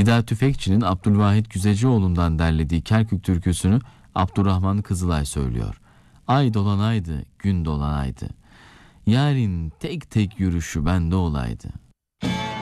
Nida Tüfekçi'nin Abdülvahit Güzecioğlu'ndan derlediği Kerkük türküsünü Abdurrahman Kızılay söylüyor. Ay dolanaydı, gün dolanaydı. Yarın tek tek yürüyüşü bende olaydı.